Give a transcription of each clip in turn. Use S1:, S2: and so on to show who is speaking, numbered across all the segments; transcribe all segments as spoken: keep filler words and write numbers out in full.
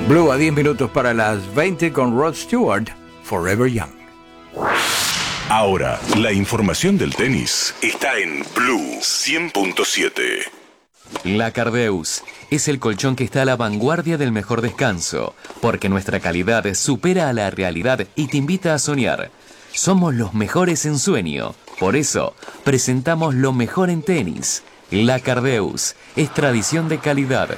S1: Blue a diez minutos para las veinte con Rod Stewart, Forever Young.
S2: Ahora, la información del tenis está en Blue cien punto siete.
S3: La Cardeus es el colchón que está a la vanguardia del mejor descanso, porque nuestra calidad supera a la realidad y te invita a soñar. Somos los mejores en sueño, por eso presentamos lo mejor en tenis. La Cardeus es tradición de calidad.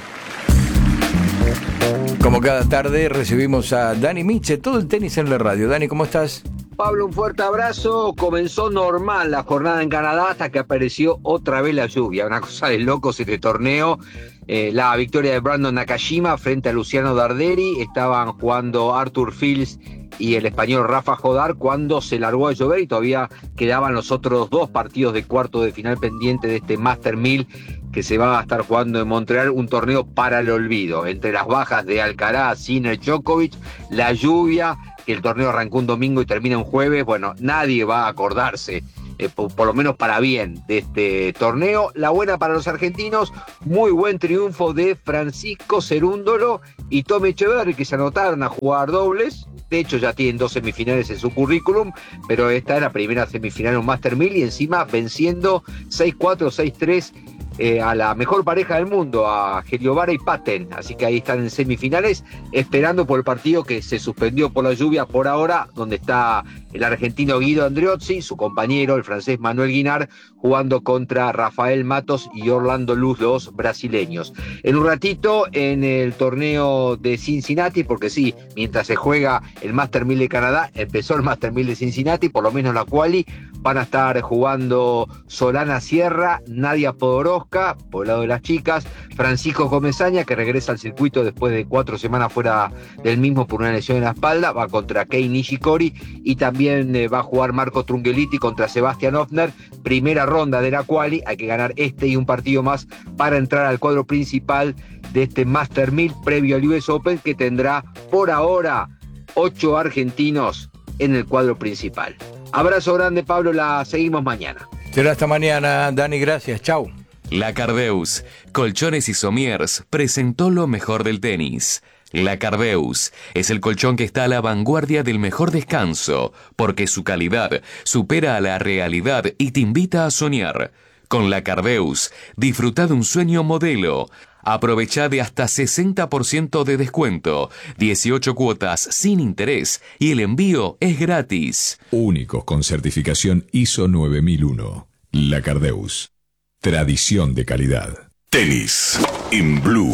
S1: Como cada tarde recibimos a Dani Miche, todo el tenis en la radio. Dani, ¿cómo estás?
S4: Pablo, un fuerte abrazo. Comenzó normal la jornada en Canadá hasta que apareció otra vez la lluvia. Una cosa de locos este torneo. Eh, la victoria de Brandon Nakashima frente a Luciano Darderi. Estaban jugando Arthur Fils y el español Rafa Jodar cuando se largó a llover y todavía quedaban los otros dos partidos de cuarto de final pendiente de este Master mil que se va a estar jugando en Montreal, un torneo para el olvido. Entre las bajas de Alcaraz, Sinner, Djokovic, la lluvia, que el torneo arrancó un domingo y termina un jueves, bueno, nadie va a acordarse, eh, por, por lo menos para bien, de este torneo. La buena para los argentinos, muy buen triunfo de Francisco Cerúndolo y Tommy Echeverry, que se anotaron a jugar dobles. De hecho, ya tienen dos semifinales en su currículum, pero esta es la primera semifinal en un Master mil y encima venciendo seis cuatro, seis tres eh, a la mejor pareja del mundo, a Heliovara y Patten. Así que ahí están en semifinales, esperando por el partido que se suspendió por la lluvia por ahora, donde está el argentino Guido Andreozzi, su compañero, el francés Manuel Guinard, jugando contra Rafael Matos y Orlando Luz, los brasileños. En un ratito, en el torneo de Cincinnati, porque sí, mientras se juega el Master mil de Canadá, empezó el Master mil de Cincinnati, por lo menos la quali, van a estar jugando Solana Sierra, Nadia Podoroska, por el lado de las chicas, Francisco Comesaña, que regresa al circuito después de cuatro semanas fuera del mismo por una lesión en la espalda, va contra Kei Nishikori, y también eh, va a jugar Marco Trungelliti contra Sebastian Ofner, primera ronda de la quali, hay que ganar este y un partido más para entrar al cuadro principal de este Master mil previo al U S Open, que tendrá por ahora ocho argentinos en el cuadro principal. Abrazo grande, Pablo, la seguimos mañana.
S1: Será hasta mañana, Dani, gracias, chau.
S3: La Cardeus, Colchones y Somiers, presentó lo mejor del tenis. La Cardeus es el colchón que está a la vanguardia del mejor descanso, porque su calidad supera a la realidad y te invita a soñar. Con la Cardeus, disfruta de un sueño modelo. Aprovecha de hasta sesenta por ciento de descuento, dieciocho cuotas sin interés y el envío es gratis.
S5: Únicos con certificación I S O nueve mil uno. La Cardeus. Tradición de calidad.
S2: Tenis in Blue.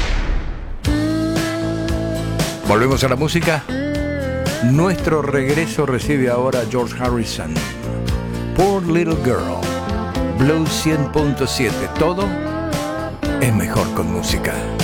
S1: Volvemos a la música. Nuestro regreso recibe ahora George Harrison. Poor Little Girl. Blue cien punto siete. Todo es mejor con música.